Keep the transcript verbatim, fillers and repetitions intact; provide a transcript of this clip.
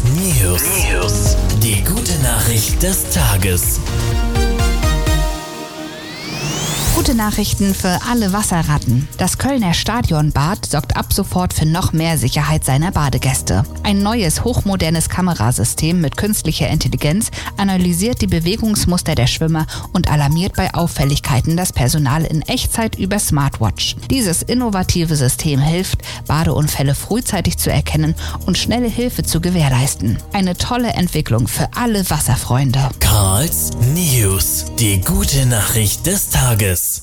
News. News. Die gute Nachricht des Tages. Gute Nachrichten für alle Wasserratten. Das Kölner Stadionbad sorgt ab sofort für noch mehr Sicherheit seiner Badegäste. Ein neues, hochmodernes Kamerasystem mit künstlicher Intelligenz analysiert die Bewegungsmuster der Schwimmer und alarmiert bei Auffälligkeiten das Personal in Echtzeit über Smartwatch. Dieses innovative System hilft, Badeunfälle frühzeitig zu erkennen und schnelle Hilfe zu gewährleisten. Eine tolle Entwicklung für alle Wasserfreunde. Karls News. Die gute Nachricht des Tages.